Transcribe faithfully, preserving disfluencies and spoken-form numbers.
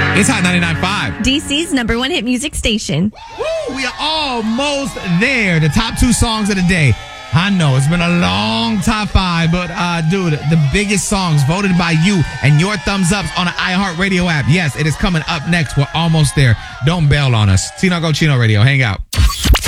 It's Hot ninety-nine point five. D C's number one hit music station. Woo, we are almost there. The top two songs of the day. I know it's been a long top five, but uh, dude, the biggest songs voted by you and your thumbs ups on the iHeartRadio app. Yes, it is coming up next. We're almost there. Don't bail on us. Tino Go Chino Radio. Hang out.